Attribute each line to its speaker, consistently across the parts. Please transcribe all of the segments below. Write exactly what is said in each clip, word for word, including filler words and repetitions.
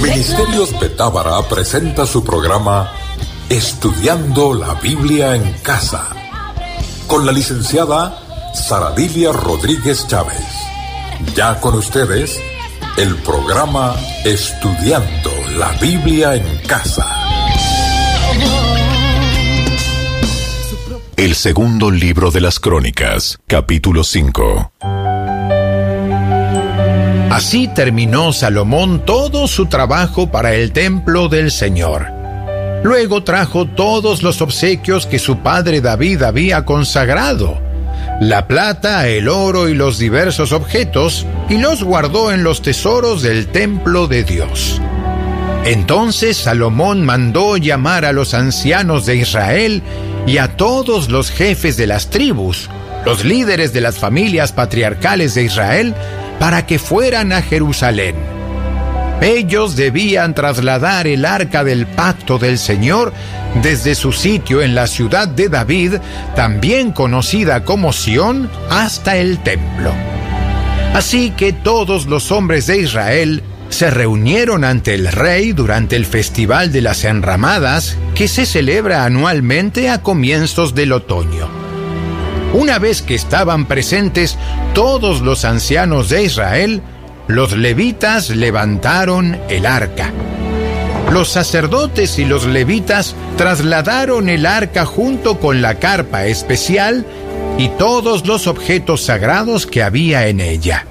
Speaker 1: Ministerios Betábara presenta su programa Estudiando la Biblia en Casa, con la licenciada Saradilia Rodríguez Chávez. Ya con ustedes, el programa Estudiando la Biblia en Casa. El segundo libro de las Crónicas, capítulo cinco.
Speaker 2: Así terminó Salomón todo su trabajo para el templo del Señor. Luego trajo todos los obsequios que su padre David había consagrado, la plata, el oro y los diversos objetos, y los guardó en los tesoros del templo de Dios. Entonces Salomón mandó llamar a los ancianos de Israel y a todos los jefes de las tribus, los líderes de las familias patriarcales de Israel, para que fueran a Jerusalén. Ellos debían trasladar el arca del pacto del Señor desde su sitio en la ciudad de David, también conocida como Sión, hasta el templo. Así que todos los hombres de Israel se reunieron ante el rey durante el Festival de las Enramadas, que se celebra anualmente a comienzos del otoño. Una vez que estaban presentes todos los ancianos de Israel, los levitas levantaron el arca. Los sacerdotes y los levitas trasladaron el arca junto con la carpa especial y todos los objetos sagrados que había en ella.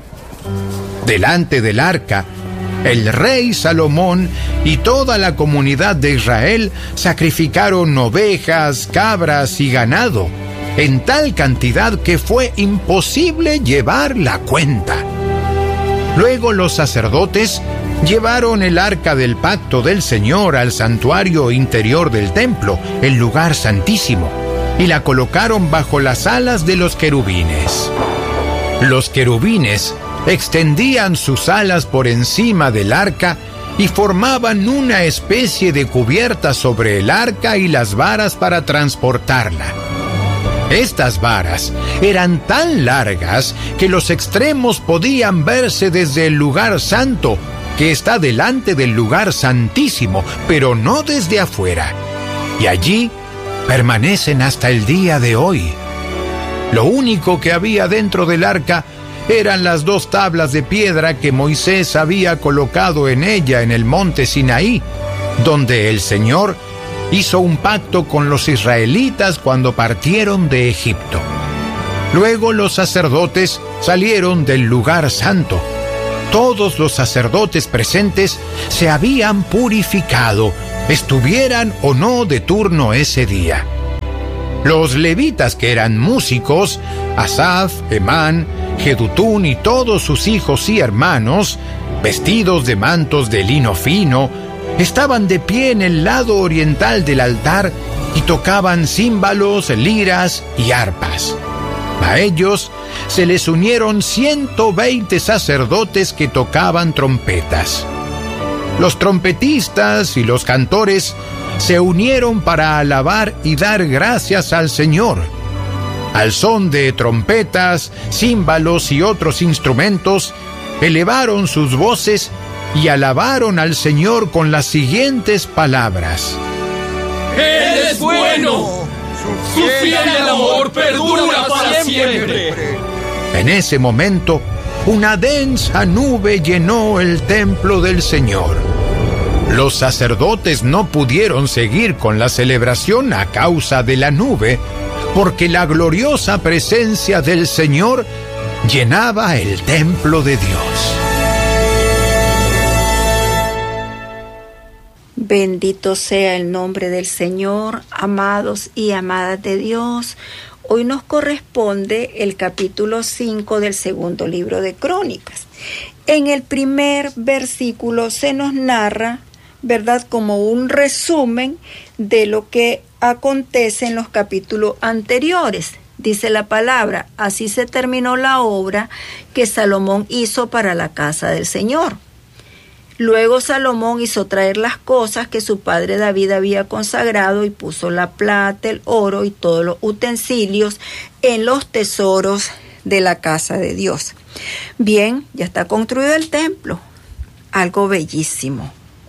Speaker 2: Delante del arca, el rey Salomón y toda la comunidad de Israel sacrificaron ovejas, cabras y ganado, en tal cantidad que fue imposible llevar la cuenta. Luego los sacerdotes llevaron el arca del pacto del Señor al santuario interior del templo, el lugar santísimo, y la colocaron bajo las alas de los querubines. Los querubines extendían sus alas por encima del arca y formaban una especie de cubierta sobre el arca y las varas para transportarla. Estas varas eran tan largas que los extremos podían verse desde el lugar santo, que está delante del lugar santísimo, pero no desde afuera. Y allí permanecen hasta el día de hoy. Lo único que había dentro del arca eran las dos tablas de piedra que Moisés había colocado en ella en el monte Sinaí, donde el Señor hizo un pacto con los israelitas cuando partieron de Egipto. Luego los sacerdotes salieron del lugar santo. Todos los sacerdotes presentes se habían purificado, estuvieran o no de turno ese día. Los levitas, que eran músicos, Asaf, Emán, Jedutún y todos sus hijos y hermanos, vestidos de mantos de lino fino, estaban de pie en el lado oriental del altar y tocaban címbalos, liras y arpas. A ellos se les unieron ciento veinte sacerdotes que tocaban trompetas. Los trompetistas y los cantores se unieron para alabar y dar gracias al Señor. Al son de trompetas, címbalos y otros instrumentos, elevaron sus voces y alabaron al Señor con las siguientes palabras:
Speaker 3: ¡Él es bueno! ¡Su fiel amor perdura para siempre!
Speaker 2: En ese momento, una densa nube llenó el templo del Señor. Los sacerdotes no pudieron seguir con la celebración a causa de la nube, porque la gloriosa presencia del Señor llenaba el templo de Dios.
Speaker 4: Bendito sea el nombre del Señor, amados y amadas de Dios. Hoy nos corresponde el capítulo cinco del segundo libro de Crónicas. En el primer versículo se nos narra, ¿verdad?, como un resumen de lo que acontece en los capítulos anteriores. Dice la palabra: así se terminó la obra que Salomón hizo para la casa del Señor. Luego Salomón hizo traer las cosas que su padre David había consagrado y puso la plata, el oro y todos los utensilios en los tesoros de la casa de Dios. Bien, ya está construido el templo. Algo bellísimo.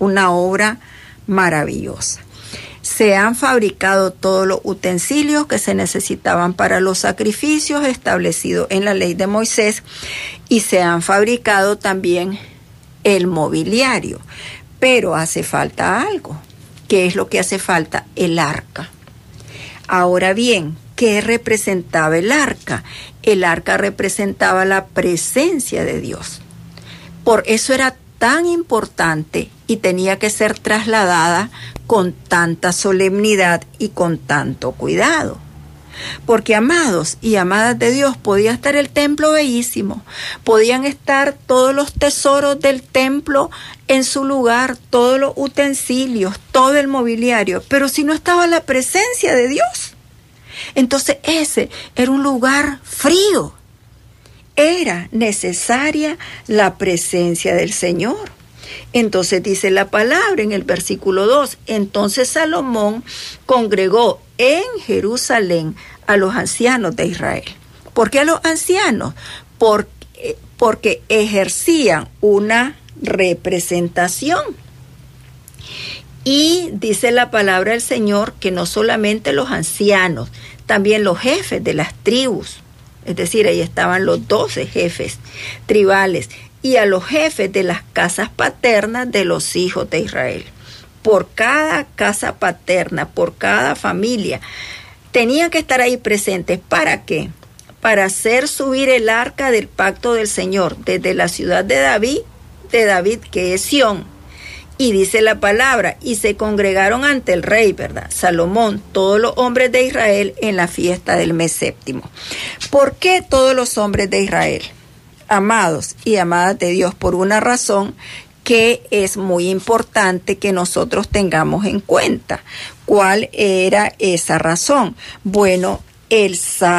Speaker 4: una obra maravillosa. Se han fabricado todos los utensilios que se necesitaban para los sacrificios establecidos en la ley de Moisés y se han fabricado también el mobiliario. Pero hace falta algo. ¿Qué es lo que hace falta? El arca. Ahora bien, ¿qué representaba el arca? El arca representaba la presencia de Dios. Por eso era tan importante y tenía que ser trasladada con tanta solemnidad y con tanto cuidado. Porque, amados y amadas de Dios, podía estar el templo bellísimo, podían estar todos los tesoros del templo en su lugar, todos los utensilios, todo el mobiliario, pero si no estaba la presencia de Dios, entonces ese era un lugar frío. Era necesaria la presencia del Señor. Entonces dice la palabra en el versículo dos, entonces Salomón congregó en Jerusalén a los ancianos de Israel. ¿Por qué a los ancianos? Porque, porque ejercían una representación. Y dice la palabra del Señor que no solamente los ancianos, también los jefes de las tribus, es decir, ahí estaban los doce jefes tribales, y a los jefes de las casas paternas de los hijos de Israel. Por cada casa paterna, por cada familia, tenían que estar ahí presentes. ¿Para qué? Para hacer subir el arca del pacto del Señor desde la ciudad de David, de David que es Sión. Y dice la palabra, y se congregaron ante el rey, ¿verdad? Salomón, todos los hombres de Israel en la fiesta del mes séptimo. ¿Por qué todos los hombres de Israel? Amados y amadas de Dios, por una razón que es muy importante que nosotros tengamos en cuenta. ¿Cuál era esa razón? Bueno, el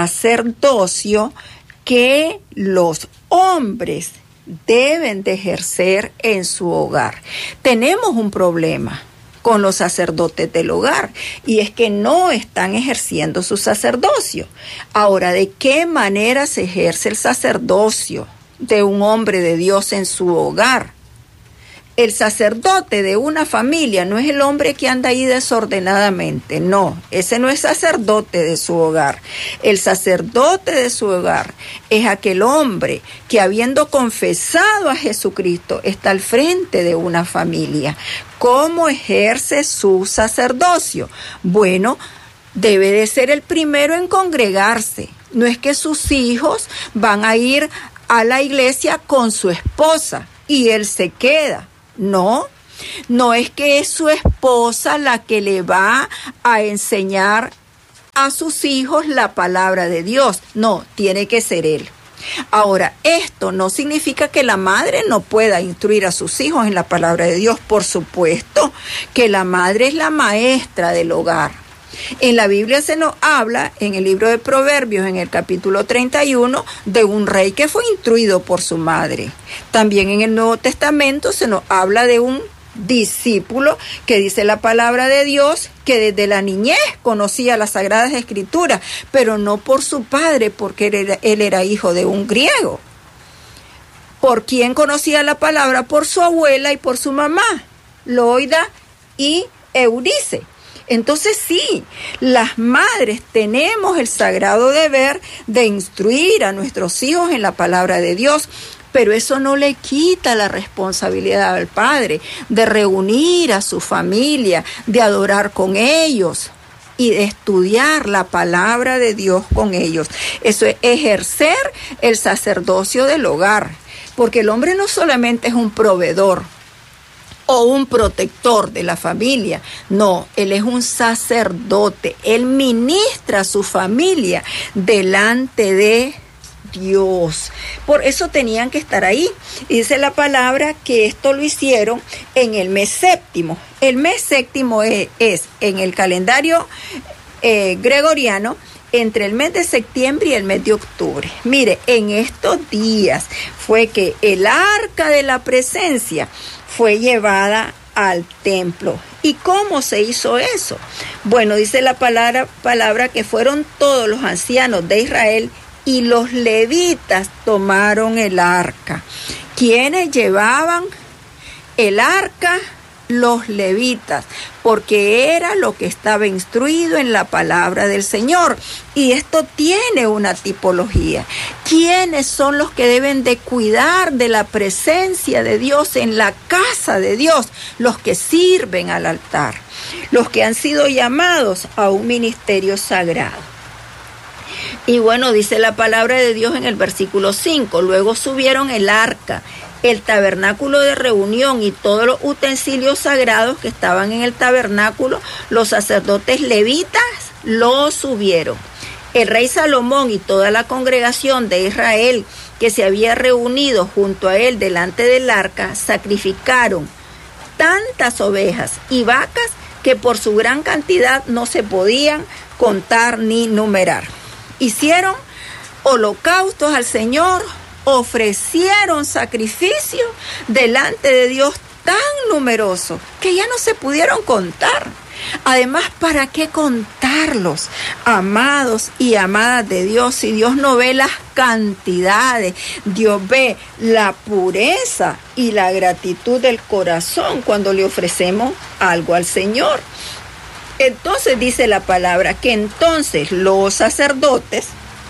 Speaker 4: sacerdocio que los hombres deben de ejercer en su hogar. Tenemos un problema con los sacerdotes del hogar, y es que no están ejerciendo su sacerdocio. Ahora, ¿de qué manera se ejerce el sacerdocio de un hombre de Dios en su hogar? El sacerdote de una familia no es el hombre que anda ahí desordenadamente, no, ese no es sacerdote de su hogar. El sacerdote de su hogar es aquel hombre que, habiendo confesado a Jesucristo, está al frente de una familia. ¿Cómo ejerce su sacerdocio? Bueno, debe de ser el primero en congregarse. No es que sus hijos van a ir a la iglesia con su esposa y él se queda. No, no es que es su esposa la que le va a enseñar a sus hijos la palabra de Dios. No, tiene que ser él. Ahora, esto no significa que la madre no pueda instruir a sus hijos en la palabra de Dios. Por supuesto que la madre es la maestra del hogar. En la Biblia se nos habla, en el libro de Proverbios, en el capítulo treinta y uno, de un rey que fue instruido por su madre. También en el Nuevo Testamento se nos habla de un discípulo que dice la palabra de Dios que desde la niñez conocía las Sagradas Escrituras, pero no por su padre, porque él era, él era hijo de un griego. ¿Por quién conocía la palabra? Por su abuela y por su mamá, Loida y Eurice. Entonces sí, las madres tenemos el sagrado deber de instruir a nuestros hijos en la palabra de Dios, pero eso no le quita la responsabilidad al padre de reunir a su familia, de adorar con ellos y de estudiar la palabra de Dios con ellos. Eso es ejercer el sacerdocio del hogar, porque el hombre no solamente es un proveedor o un protector de la familia, no, él es un sacerdote, él ministra a su familia delante de Dios. Por eso tenían que estar ahí. Y dice la palabra que esto lo hicieron en el mes séptimo. El mes séptimo es, es en el calendario eh, gregoriano, entre el mes de septiembre y el mes de octubre. Mire, en estos días fue que el arca de la presencia fue llevada al templo. ¿Y cómo se hizo eso? Bueno, dice la palabra, palabra que fueron todos los ancianos de Israel y los levitas tomaron el arca. ¿Quiénes llevaban el arca? los levitas, porque era lo que estaba instruido en la palabra del Señor. Y esto tiene una tipología. ¿Quiénes son los que deben de cuidar de la presencia de Dios en la casa de Dios? Los que sirven al altar, los que han sido llamados a un ministerio sagrado. Y bueno, dice la palabra de Dios en el versículo cinco, luego subieron el arca, el tabernáculo de reunión y todos los utensilios sagrados que estaban en el tabernáculo, los sacerdotes levitas los subieron. El rey Salomón y toda la congregación de Israel que se había reunido junto a él delante del arca, sacrificaron tantas ovejas y vacas que por su gran cantidad no se podían contar ni numerar. Hicieron holocaustos al Señor, ofrecieron sacrificios delante de Dios tan numerosos que ya no se pudieron contar. Además, ¿para qué contarlos? Amados y amadas de Dios, si Dios no ve las cantidades, Dios ve la pureza y la gratitud del corazón cuando le ofrecemos algo al Señor. Entonces dice la palabra que entonces los sacerdotes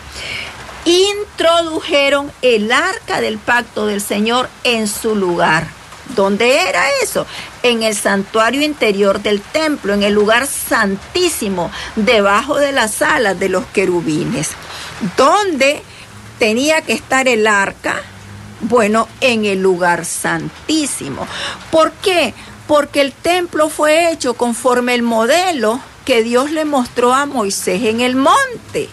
Speaker 4: introdujeron el arca del pacto del Señor en su lugar. ¿Dónde era eso? En el santuario interior del templo, en el lugar santísimo, debajo de las alas de los querubines. ¿Dónde tenía que estar el arca? Bueno, en el lugar santísimo. ¿Por qué? Porque el templo fue hecho conforme el modelo que Dios le mostró a Moisés en el monte.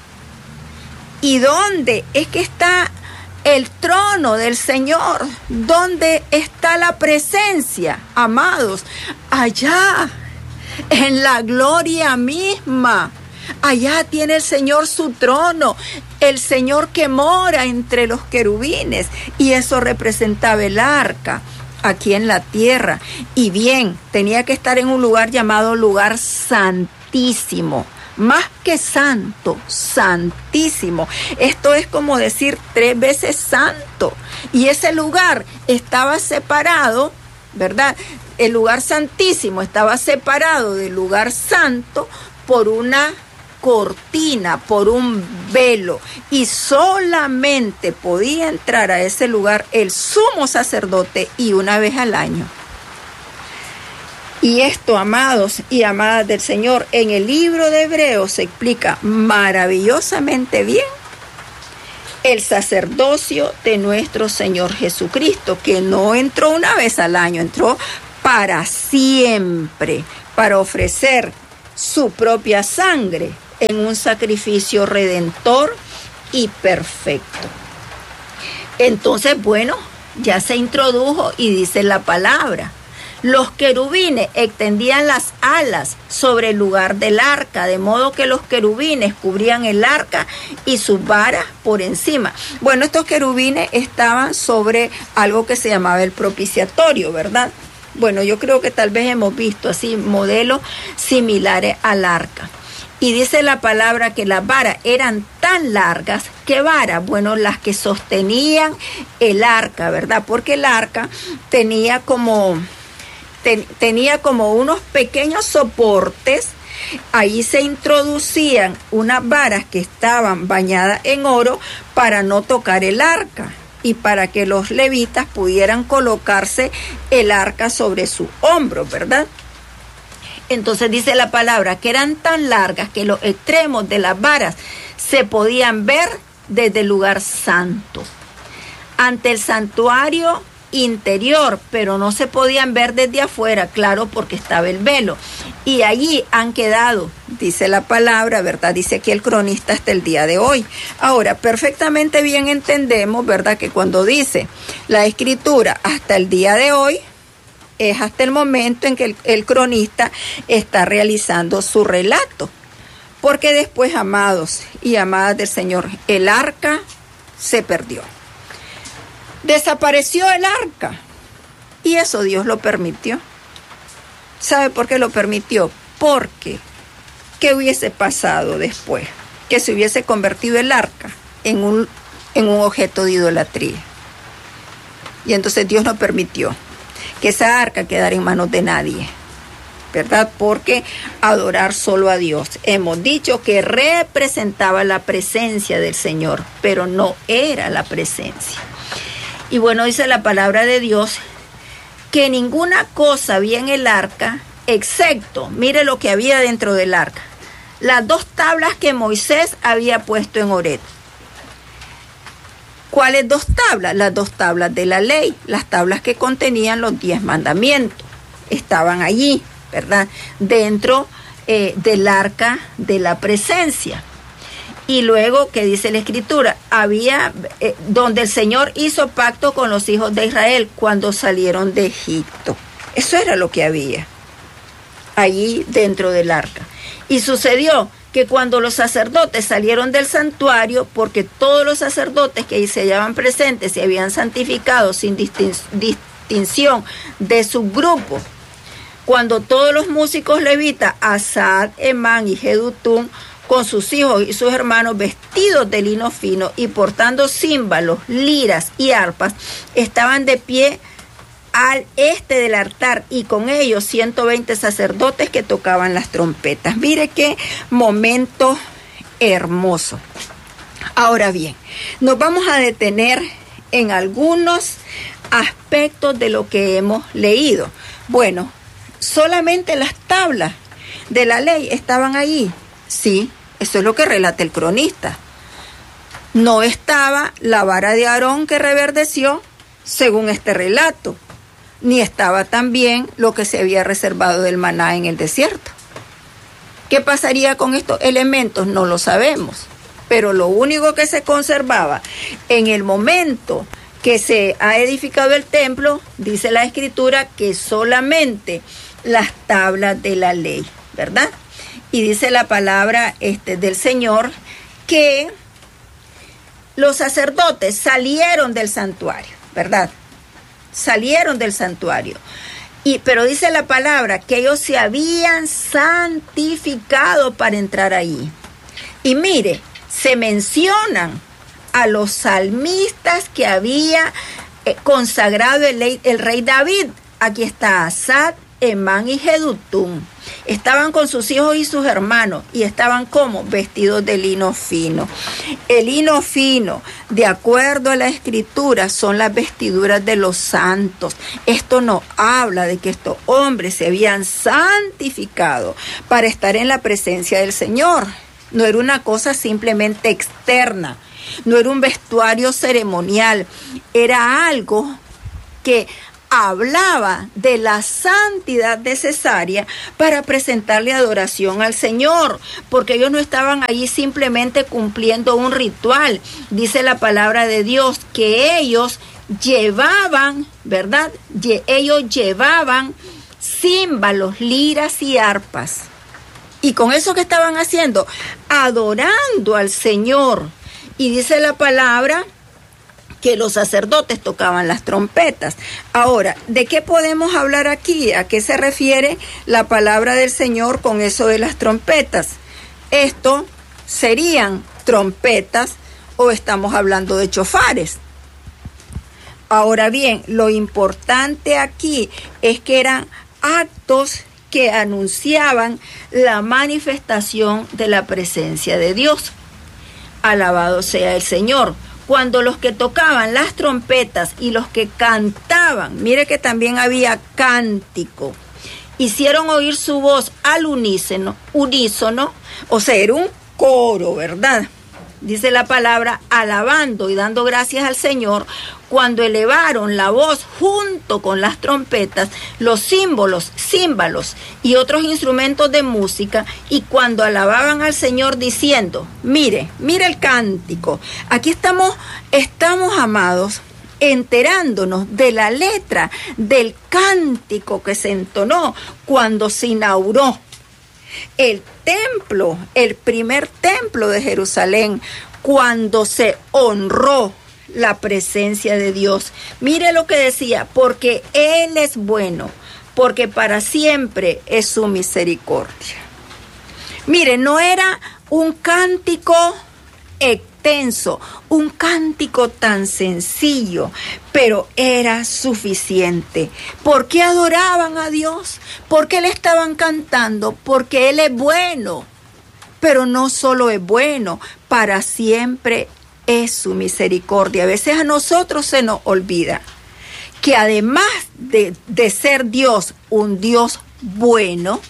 Speaker 4: ¿Y dónde es que está el trono del Señor? ¿Dónde está la presencia, amados? Allá, en la gloria misma. Allá tiene el Señor su trono, el Señor que mora entre los querubines. Y eso representaba el arca aquí en la tierra. Y bien, tenía que estar en un lugar llamado lugar santísimo. Más que santo, santísimo. Esto es como decir tres veces santo. Y ese lugar estaba separado, ¿verdad? El lugar santísimo estaba separado del lugar santo por una cortina, por un velo. Y solamente podía entrar a ese lugar el sumo sacerdote y una vez al año. Y esto, amados y amadas del Señor, en el libro de Hebreos se explica maravillosamente bien el sacerdocio de nuestro Señor Jesucristo, que no entró una vez al año, entró para siempre, para ofrecer su propia sangre en un sacrificio redentor y perfecto. Entonces, bueno, ya se introdujo y dice la palabra. Los querubines extendían las alas sobre el lugar del arca, de modo que los querubines cubrían el arca y sus varas por encima. Bueno, estos querubines estaban sobre algo que se llamaba el propiciatorio, ¿verdad? Bueno, yo creo que tal vez hemos visto así modelos similares al arca. Y dice la palabra que las varas eran tan largas. ¿Qué varas? Bueno, las que sostenían el arca, ¿verdad? Porque el arca tenía como... Ten, tenía como unos pequeños soportes, ahí se introducían unas varas que estaban bañadas en oro para no tocar el arca y para que los levitas pudieran colocarse el arca sobre sus hombros, ¿verdad? Entonces dice la palabra que eran tan largas que los extremos de las varas se podían ver desde el lugar santo, ante el santuario interior, pero no se podían ver desde afuera, claro, porque estaba el velo. Y allí han quedado, dice la palabra, ¿verdad? Dice aquí el cronista hasta el día de hoy. Ahora, perfectamente bien entendemos, ¿verdad? Que cuando dice la escritura hasta el día de hoy, es hasta el momento en que el, el cronista está realizando su relato. Porque después, amados y amadas del Señor, el arca se perdió. Desapareció el arca y eso Dios lo permitió. ¿Sabe por qué lo permitió? Porque ¿qué hubiese pasado después? Que se hubiese convertido el arca en un, en un objeto de idolatría. Y entonces Dios no permitió que esa arca quedara en manos de nadie, ¿verdad? Porque adorar solo a Dios. Hemos dicho que representaba la presencia del Señor, pero no era la presencia. Y bueno, dice la palabra de Dios que ninguna cosa había en el arca, excepto, mire lo que había dentro del arca, las dos tablas que Moisés había puesto en Horeb. ¿Cuáles dos tablas? Las dos tablas de la ley, las tablas que contenían los diez mandamientos. Estaban allí, ¿verdad? Dentro eh, del arca de la presencia. Y luego, ¿qué dice la Escritura? Había, eh, donde el Señor hizo pacto con los hijos de Israel cuando salieron de Egipto. Eso era lo que había allí dentro del arca. Y sucedió que cuando los sacerdotes salieron del santuario, porque todos los sacerdotes que ahí se hallaban presentes se habían santificado sin distin- distinción de su grupo, cuando todos los músicos levitas, Asaf, Emán y Jedutún, con sus hijos y sus hermanos vestidos de lino fino y portando címbalos, liras y arpas, estaban de pie al este del altar y con ellos ciento veinte sacerdotes que tocaban las trompetas. Mire qué momento hermoso. Ahora bien, nos vamos a detener en algunos aspectos de lo que hemos leído. Bueno, solamente las tablas de la ley estaban ahí. Sí, eso es lo que relata el cronista. No estaba la vara de Aarón que reverdeció, según este relato, ni estaba también lo que se había reservado del maná en el desierto. ¿Qué pasaría con estos elementos? No lo sabemos, pero lo único que se conservaba en el momento que se ha edificado el templo, dice la Escritura, que solamente las tablas de la ley, ¿verdad? Y dice la palabra este, del Señor que los sacerdotes salieron del santuario, ¿verdad? Salieron del santuario. Y, pero dice la palabra que ellos se habían santificado para entrar ahí. Y mire, se mencionan a los salmistas que había eh, consagrado el, el rey David. Aquí está Asaf, Emán y Jedutún. Estaban con sus hijos y sus hermanos y estaban como vestidos de lino fino. El lino fino, de acuerdo a la Escritura, son las vestiduras de los santos. Esto nos habla de que estos hombres se habían santificado para estar en la presencia del Señor. No era una cosa simplemente externa, no era un vestuario ceremonial, era algo que hablaba de la santidad necesaria para presentarle adoración al Señor, porque ellos no estaban allí simplemente cumpliendo un ritual. Dice la palabra de Dios que ellos llevaban, ¿verdad? Ye- ellos llevaban címbalos, liras y arpas. Y con eso que estaban haciendo, adorando al Señor. Y dice la palabra que los sacerdotes tocaban las trompetas. Ahora, ¿de qué podemos hablar aquí? ¿A qué se refiere la palabra del Señor con eso de las trompetas? Esto serían trompetas o estamos hablando de chofares. Ahora bien, lo importante aquí es que eran actos que anunciaban la manifestación de la presencia de Dios. Alabado sea el Señor. Cuando los que tocaban las trompetas y los que cantaban, mire que también había cántico, hicieron oír su voz al unísono, unísono, o sea, era un coro, ¿verdad? Dice la palabra, alabando y dando gracias al Señor, cuando elevaron la voz junto con las trompetas, los símbolos, címbalos y otros instrumentos de música, y cuando alababan al Señor diciendo, mire, mire el cántico. Aquí estamos, estamos amados, enterándonos de la letra del cántico que se entonó cuando se inauguró el templo, el primer templo de Jerusalén, cuando se honró la presencia de Dios. Mire lo que decía, porque Él es bueno, porque para siempre es su misericordia. Mire, no era un cántico externo extenso, un cántico tan sencillo, pero era suficiente. ¿Por qué adoraban a Dios? ¿Por qué le estaban cantando? Porque Él es bueno. Pero no solo es bueno, para siempre es su misericordia. A veces a nosotros se nos olvida que además de, de ser Dios, un Dios bueno,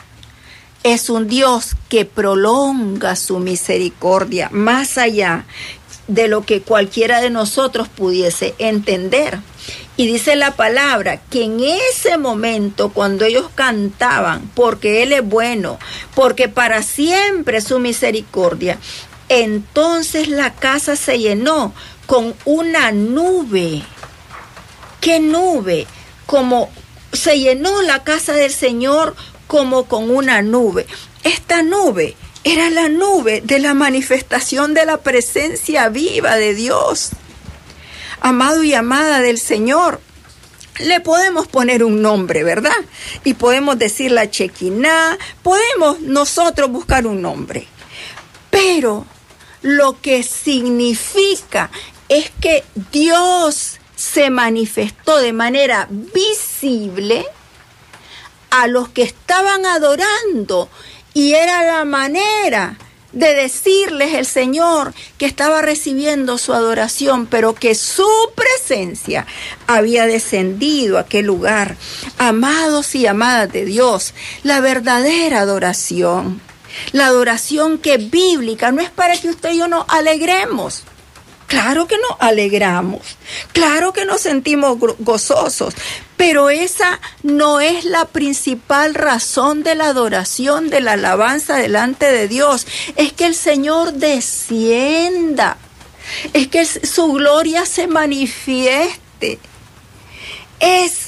Speaker 4: es un Dios que prolonga su misericordia más allá de lo que cualquiera de nosotros pudiese entender. Y dice la palabra que en ese momento, cuando ellos cantaban, porque Él es bueno, porque para siempre su misericordia, entonces la casa se llenó con una nube. ¿Qué nube? Como se llenó la casa del Señor como con una nube. Esta nube era la nube de la manifestación de la presencia viva de Dios. Amado y amada del Señor, le podemos poner un nombre, ¿verdad? Y podemos decir la Chequiná, podemos nosotros buscar un nombre. Pero lo que significa es que Dios se manifestó de manera visible a los que estaban adorando, y era la manera de decirles el Señor que estaba recibiendo su adoración, pero que su presencia había descendido a aquel lugar. Amados y amadas de Dios, la verdadera adoración, la adoración que es bíblica, no es para que usted y yo nos alegremos. Claro que nos alegramos, claro que nos sentimos gozosos, pero esa no es la principal razón de la adoración, de la alabanza delante de Dios. Es que el Señor descienda, es que su gloria se manifieste. Es,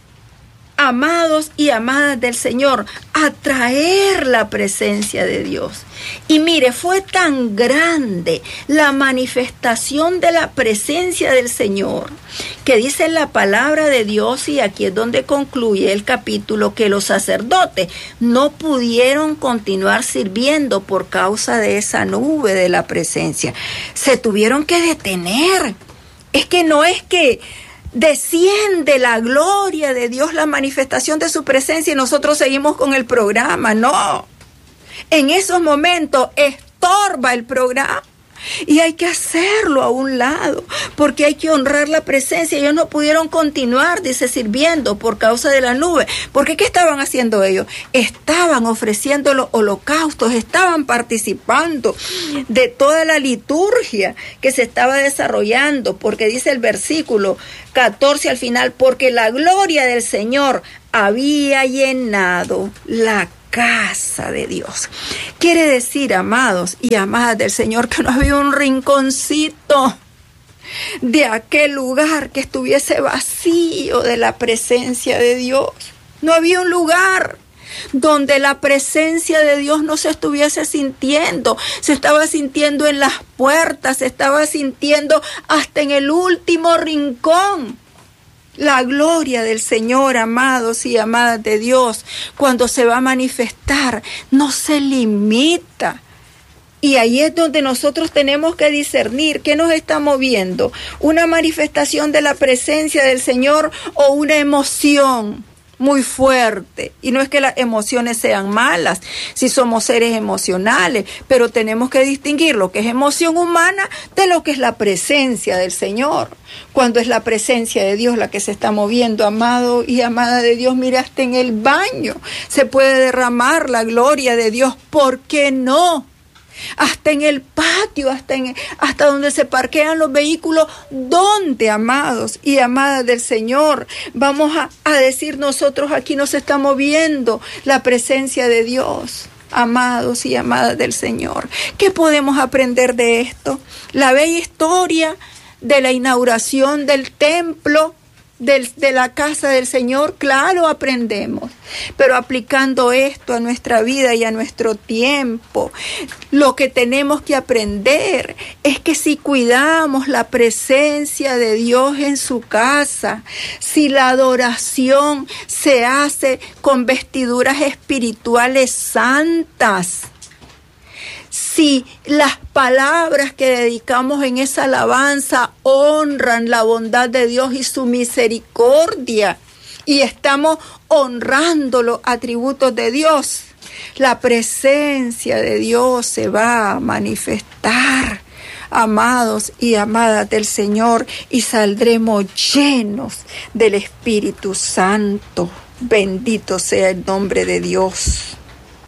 Speaker 4: amados y amadas del Señor, atraer la presencia de Dios. Y mire, fue tan grande la manifestación de la presencia del Señor, que dice la palabra de Dios, y aquí es donde concluye el capítulo, que los sacerdotes no pudieron continuar sirviendo por causa de esa nube de la presencia. Se tuvieron que detener. Es que no es que desciende la gloria de Dios, la manifestación de su presencia, y nosotros seguimos con el programa. No, en esos momentos estorba el programa y hay que hacerlo a un lado, porque hay que honrar la presencia. Ellos no pudieron continuar, dice, sirviendo por causa de la nube. Porque ¿qué estaban haciendo ellos? Estaban ofreciendo los holocaustos, estaban participando de toda la liturgia que se estaba desarrollando, porque dice el versículo catorce al final, porque la gloria del Señor había llenado la casa de Dios. Quiere decir, amados y amadas del Señor, que no había un rinconcito de aquel lugar que estuviese vacío de la presencia de Dios. No había un lugar donde la presencia de Dios no se estuviese sintiendo. Se estaba sintiendo en las puertas, se estaba sintiendo hasta en el último rincón. La gloria del Señor, amados y amadas de Dios, cuando se va a manifestar, no se limita. Y ahí es donde nosotros tenemos que discernir qué nos está moviendo, una manifestación de la presencia del Señor o una emoción muy fuerte. Y no es que las emociones sean malas, si somos seres emocionales, pero tenemos que distinguir lo que es emoción humana de lo que es la presencia del Señor. Cuando es la presencia de Dios la que se está moviendo, amado y amada de Dios, mira, hasta en el baño se puede derramar la gloria de Dios. ¿Por qué no? Hasta en el patio, hasta, en, hasta donde se parquean los vehículos, donde, amados y amadas del Señor, vamos a, a decir nosotros, aquí nos está moviendo la presencia de Dios. Amados y amadas del Señor, ¿qué podemos aprender de esto? La bella historia de la inauguración del templo, Del, de la casa del Señor, claro, aprendemos, pero aplicando esto a nuestra vida y a nuestro tiempo, lo que tenemos que aprender es que si cuidamos la presencia de Dios en su casa, si la adoración se hace con vestiduras espirituales santas, si las palabras que dedicamos en esa alabanza honran la bondad de Dios y su misericordia, y estamos honrando los atributos de Dios, la presencia de Dios se va a manifestar, amados y amadas del Señor, y saldremos llenos del Espíritu Santo. Bendito sea el nombre de Dios.